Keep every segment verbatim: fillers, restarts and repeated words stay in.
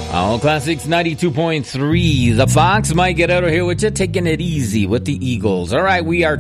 All Classics ninety-two point three. The Fox, Mike Guerrero here with you, taking it easy with the Eagles. All right, we are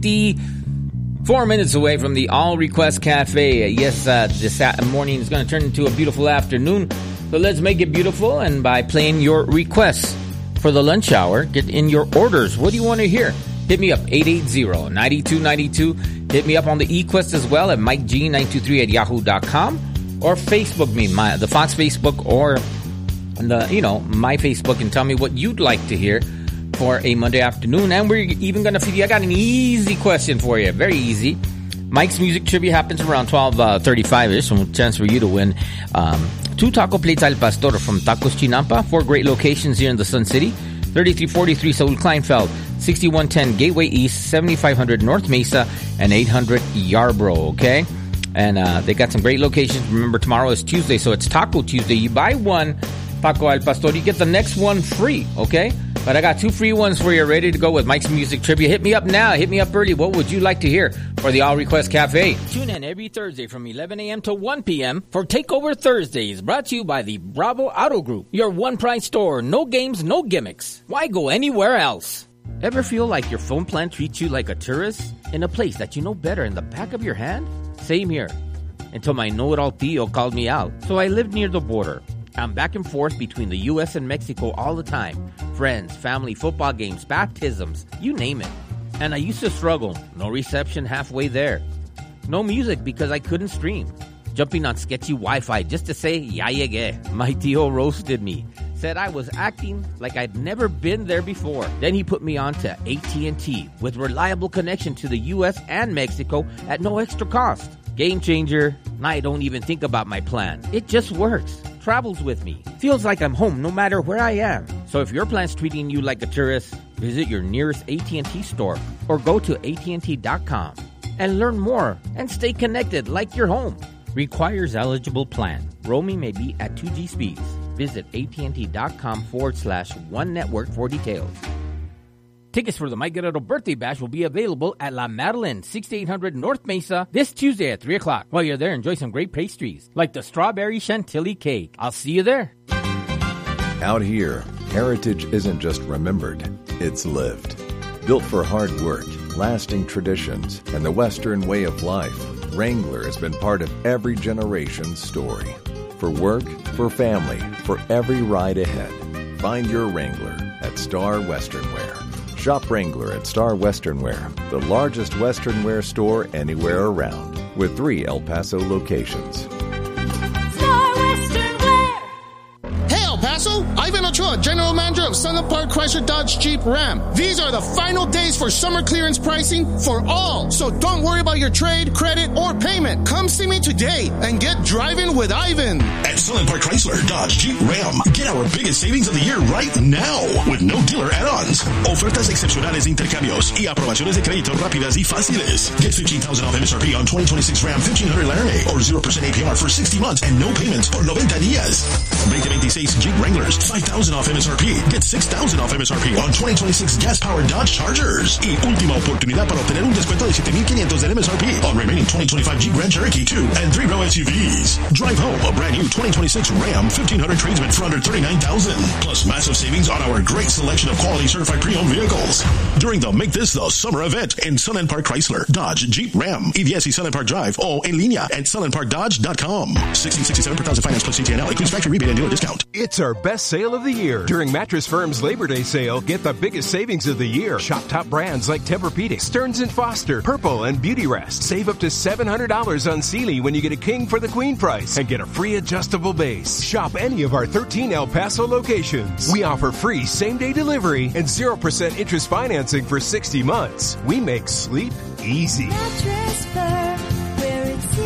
twenty-four minutes away from the All Request Cafe. Yes, uh, this morning is going to turn into a beautiful afternoon. So let's make it beautiful, and by playing your requests for the lunch hour, get in your orders. What do you want to hear? Hit me up, eight eight zero, nine two nine two. Hit me up on the eQuest as well at Mike G nine two three at yahoo dot com. Or Facebook me, my, the Fox Facebook, or the, you know, my Facebook, and tell me what you'd like to hear for a Monday afternoon. And we're even going to feed you. I got an easy question for you. Very easy. Mike's Music Trivia happens around twelve thirty-five-ish. So a chance for you to win um, two taco plates al pastor from Tacos Chinampa. Four great locations here in the Sun City. thirty-three forty-three Saul Kleinfeld, sixty-one ten Gateway East, seventy-five hundred North Mesa, and eight hundred Yarborough, okay? And uh, they got some great locations. Remember, tomorrow is Tuesday, so it's Taco Tuesday. You buy one taco al pastor, you get the next one free, okay? But I got two free ones for you, ready to go with Mike's Music Trivia. Hit me up now. Hit me up early. What would you like to hear for the All Request Cafe? Tune in every Thursday from eleven a.m. to one p.m. for Takeover Thursdays, brought to you by the Bravo Auto Group. Your one-price store. No games, no gimmicks. Why go anywhere else? Ever feel like your phone plan treats you like a tourist in a place that you know better in the back of your hand? Same here. Until my know-it-all Tio called me out. So I lived near the border. I'm back and forth between the U S and Mexico all the time. Friends, family, football games, baptisms, you name it. And I used to struggle. No reception halfway there. No music because I couldn't stream. Jumping on sketchy Wi-Fi just to say, ya llegué. My Tio roasted me. Said I was acting like I'd never been there before. Then he put me on to A T and T with reliable connection to the U S and Mexico at no extra cost. Game changer. Now I don't even think about my plan. It just works. Travels with me. Feels like I'm home no matter where I am. So if your plan's treating you like a tourist, visit your nearest A T and T store or go to A T and T dot com and learn more and stay connected like you're home. Requires eligible plan. Roaming may be at two G speeds. Visit A T and T dot com forward slash one network for details. Tickets for the Mike Guerrero Birthday Bash will be available at La Madeline, sixty-eight hundred North Mesa, this Tuesday at three o'clock. While you're there, enjoy some great pastries, like the strawberry chantilly cake. I'll see you there. Out here, heritage isn't just remembered, it's lived. Built for hard work, lasting traditions, and the Western way of life, Wrangler has been part of every generation's story. For work, for family, for every ride ahead. Find your Wrangler at Star Western Wear. Shop Wrangler at Star Western Wear, the largest Western wear store anywhere around, with three El Paso locations. Star Western Wear. Hey El Paso, Ivan Ochoa, General Manager of Sunland Park Chrysler Dodge Jeep Ram. These are the final days for summer clearance pricing for all. So don't worry about your trade, credit, or payment. Come see me today and get driving with Ivan. At Sunland Park Chrysler Dodge Jeep Ram, get our biggest savings of the year right now with no dealer add-ons. Ofertas excepcionales de intercambios y aprobaciones de crédito rápidas y fáciles. Get fifteen thousand off M S R P on twenty twenty-six Ram fifteen hundred Laramie or zero percent A P R for sixty months and no payments por noventa días. twenty twenty-six Jeep Wranglers, five thousand off M S R P. Get six thousand off M S R P on twenty twenty-six gas-powered Dodge Chargers. Y última oportunidad para obtener un descuento de siete mil quinientos del M S R P on remaining twenty twenty-five Jeep Grand Cherokee two and three row S U Vs. Drive home a brand new twenty twenty-six Ram fifteen hundred tradesman for under thirty-nine thousand dollars. Plus massive savings on our great selection of quality certified pre-owned vehicles. During the Make This the Summer event in Sunland Park Chrysler, Dodge, Jeep, Ram, E D S y Sunland Park Drive, o en línea at sunland park dodge dot com. sixteen sixty-seven per thousand finance plus C T N L. Includes factory rebate and dealer discount. It's our best sale of the year. During Mattress Firm's Labor Day sale, get the biggest savings of the year. Shop top brands like Tempur-Pedic, Stearns and Foster, Purple, and Beautyrest. Save up to seven hundred dollars on Sealy when you get a king for the queen price and get a free adjustable base. Shop any of our thirteen El Paso locations. We offer free same-day delivery and zero percent interest financing for sixty months. We make sleep easy. Mattress Firm, where it's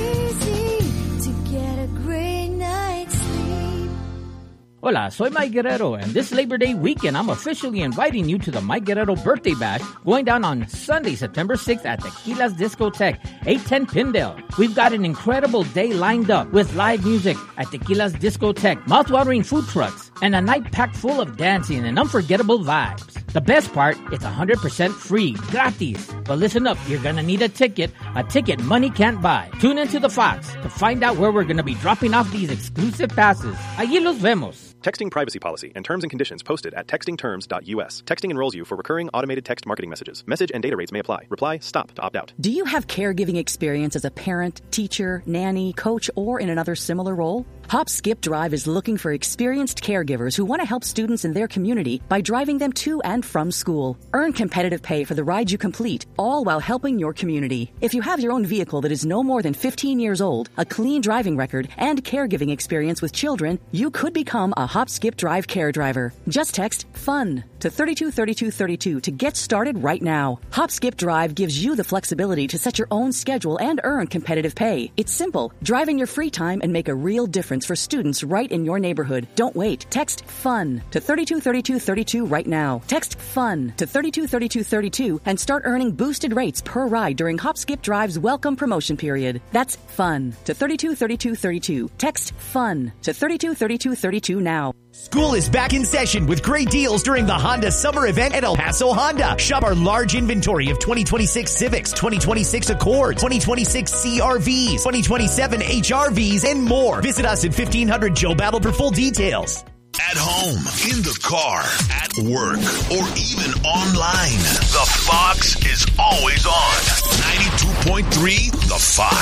easy to get a great night's sleep. Hola, soy Mike Guerrero, and this Labor Day weekend, I'm officially inviting you to the Mike Guerrero Birthday Bash going down on Sunday, September sixth at Tequila's Discotheque, eight ten Pindale. We've got an incredible day lined up with live music at Tequila's Discotheque, mouth-watering food trucks, and a night packed full of dancing and unforgettable vibes. The best part, it's one hundred percent free, gratis. But listen up, you're gonna need a ticket, a ticket money can't buy. Tune into the Fox to find out where we're gonna be dropping off these exclusive passes. Allí los vemos. Texting privacy policy and terms and conditions posted at texting terms dot U S. Texting enrolls you for recurring automated text marketing messages. Message and data rates may apply. Reply STOP to opt out. Do you have caregiving experience as a parent, teacher, nanny, coach, or in another similar role? Hop Skip Drive is looking for experienced caregivers who want to help students in their community by driving them to and from school. Earn competitive pay for the ride you complete, all while helping your community. If you have your own vehicle that is no more than fifteen years old, a clean driving record, and caregiving experience with children, you could become a Hop Skip Drive care driver. Just text FUN to thirty-two thirty-two thirty-two to get started right now. Hop Skip Drive gives you the flexibility to set your own schedule and earn competitive pay. It's simple. Drive in your free time and make a real difference for students right in your neighborhood. Don't wait. Text FUN to thirty-two thirty-two thirty-two right now. Text FUN to thirty-two thirty-two thirty-two and start earning boosted rates per ride during Hop Skip Drive's welcome promotion period. That's FUN to thirty-two thirty-two thirty-two. Text FUN to thirty-two thirty-two thirty-two now. School is back in session with great deals during the Honda Summer Event at El Paso Honda. Shop our large inventory of twenty twenty-six Civics, twenty twenty-six Accords, twenty twenty-six C R Vs, twenty twenty-seven H R Vs, and more. Visit us at fifteen hundred Joe Battle for full details. At home, in the car, at work, or even online, the Fox is always on. ninety-two point three The Fox.